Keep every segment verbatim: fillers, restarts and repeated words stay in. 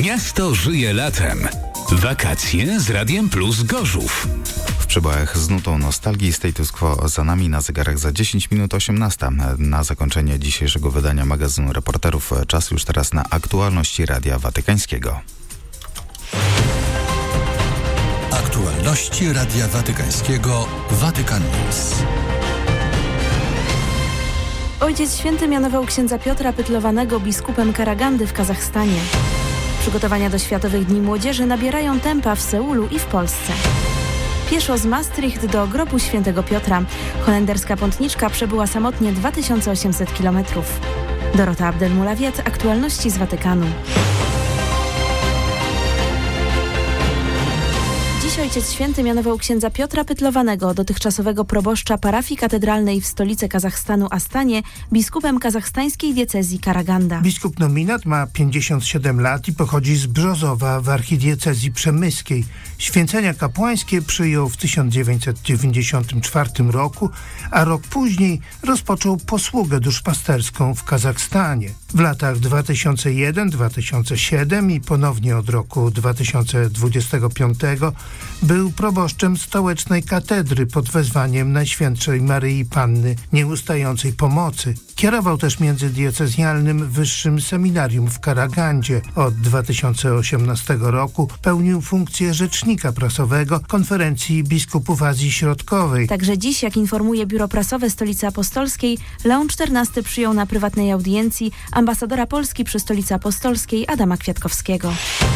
Miasto żyje latem. Wakacje z Radiem Plus Gorzów. W Przybojach z nutą nostalgii, status quo za nami, na zegarach za dziesięć minut osiemnasta. Na zakończenie dzisiejszego wydania magazynu Reporterów czas już teraz na aktualności Radia Watykańskiego. Aktualności Radia Watykańskiego Vatican News. Ojciec Święty mianował księdza Piotra Pytlowanego biskupem Karagandy w Kazachstanie. Przygotowania do Światowych Dni Młodzieży nabierają tempa w Seulu i w Polsce. Pieszo z Maastricht do grobu Świętego Piotra. Holenderska pątniczka przebyła samotnie dwa tysiące osiemset kilometrów. Dorota Abdelmulawiet, aktualności z Watykanu. Dziś Ojciec Święty mianował księdza Piotra Pytlowanego, dotychczasowego proboszcza parafii katedralnej w stolicy Kazachstanu Astanie, biskupem kazachstańskiej diecezji Karaganda. Biskup nominat ma pięćdziesiąt siedem lat i pochodzi z Brzozowa w archidiecezji przemyskiej. Święcenia kapłańskie przyjął w tysiąc dziewięćset dziewięćdziesiątym czwartym roku, a rok później rozpoczął posługę duszpasterską w Kazachstanie. W latach dwa tysiące pierwszy do dwa tysiące siódmego i ponownie od roku dwa tysiące dwudziestego piątego był proboszczem stołecznej katedry pod wezwaniem Najświętszej Maryi Panny Nieustającej Pomocy. Kierował też międzydiecezjalnym Wyższym Seminarium w Karagandzie. Od dwa tysiące osiemnastego roku pełnił funkcję rzecznika prasowego Konferencji Biskupów Azji Środkowej. Także dziś, jak informuje Biuro Prasowe Stolicy Apostolskiej, Leon czternasty przyjął na prywatnej audiencji ambasadora Polski przy Stolicy Apostolskiej Adama Kwiatkowskiego.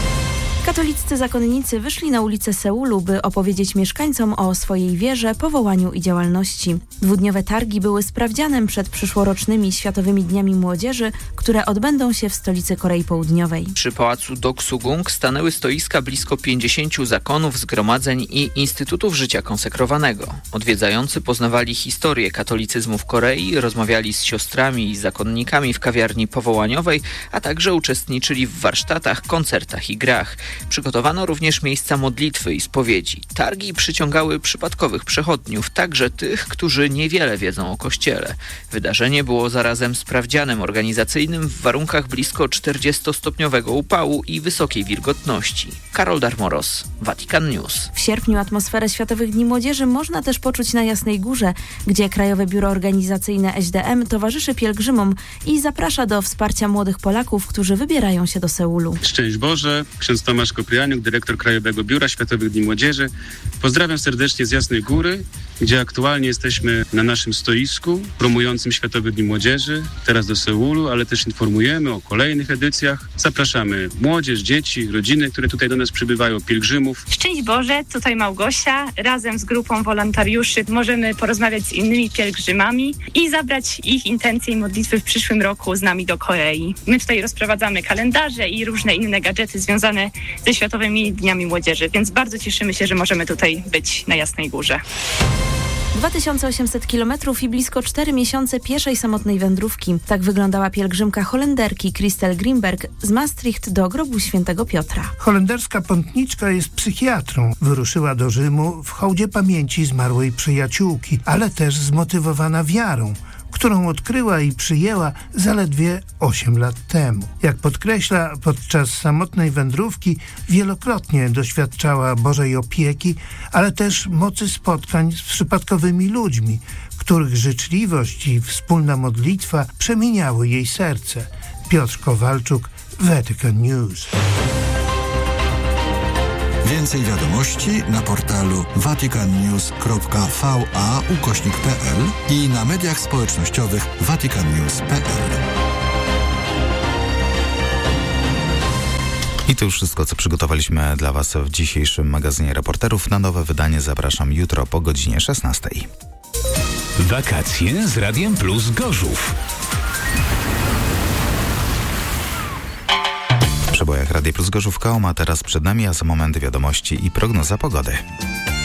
Katoliccy zakonnicy wyszli na ulice Seulu, by opowiedzieć mieszkańcom o swojej wierze, powołaniu i działalności. Dwudniowe targi były sprawdzianem przed przyszłorocznymi Światowymi Dniami Młodzieży, które odbędą się w stolicy Korei Południowej. Przy pałacu Doksugung stanęły stoiska blisko pięćdziesięciu zakonów, zgromadzeń i instytutów życia konsekrowanego. Odwiedzający poznawali historię katolicyzmu w Korei, rozmawiali z siostrami i zakonnikami w kawiarni powołaniowej, a także uczestniczyli w warsztatach, koncertach i grach. Przygotowano również miejsca modlitwy i spowiedzi. Targi przyciągały przypadkowych przechodniów, także tych, którzy niewiele wiedzą o Kościele. Wydarzenie było zarazem sprawdzianem organizacyjnym w warunkach blisko czterdziestostopniowego upału i wysokiej wilgotności. Karol Darmoros, Vatican News. W sierpniu atmosferę Światowych Dni Młodzieży można też poczuć na Jasnej Górze, gdzie Krajowe Biuro Organizacyjne S D M towarzyszy pielgrzymom i zaprasza do wsparcia młodych Polaków, którzy wybierają się do Seulu. Szczęść Boże, ksiądz Tomasz Koprianiuk, dyrektor Krajowego Biura Światowych Dni Młodzieży. Pozdrawiam serdecznie z Jasnej Góry, gdzie aktualnie jesteśmy na naszym stoisku promującym Światowe Dni Młodzieży, teraz do Seulu, ale też informujemy o kolejnych edycjach. Zapraszamy młodzież, dzieci, rodziny, które tutaj do nas przybywają, pielgrzymów. Szczęść Boże, tutaj Małgosia. Razem z grupą wolontariuszy możemy porozmawiać z innymi pielgrzymami i zabrać ich intencje i modlitwy w przyszłym roku z nami do Korei. My tutaj rozprowadzamy kalendarze i różne inne gadżety związane ze Światowymi Dniami Młodzieży, więc bardzo cieszymy się, że możemy tutaj być na Jasnej Górze. dwa tysiące osiemset kilometrów i blisko cztery miesiące pieszej samotnej wędrówki. Tak wyglądała pielgrzymka Holenderki Christel Grimberg z Maastricht do grobu Świętego Piotra. Holenderska pątniczka jest psychiatrą. Wyruszyła do Rzymu w hołdzie pamięci zmarłej przyjaciółki, ale też zmotywowana wiarą, którą odkryła i przyjęła zaledwie osiem lat temu. Jak podkreśla, podczas samotnej wędrówki wielokrotnie doświadczała Bożej opieki, ale też mocy spotkań z przypadkowymi ludźmi, których życzliwość i wspólna modlitwa przemieniały jej serce. Piotr Kowalczuk, Vatican News. Więcej wiadomości na portalu vaticannews kropka va ukośnik pl i na mediach społecznościowych vaticannews kropka pl. I to już wszystko, co przygotowaliśmy dla Was w dzisiejszym magazynie Reporterów. Na nowe wydanie zapraszam jutro po godzinie szesnastej. Wakacje z Radiem Plus Gorzów. W przebojach Radia Plus Gorzów Kaum, a teraz przed nami, a za moment wiadomości i prognoza pogody.